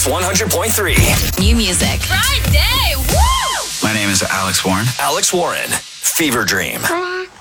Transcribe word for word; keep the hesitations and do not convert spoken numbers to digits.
one hundred point three. New music. Friday, woo! My name is Alex Warren. Alex Warren, Fever Dream.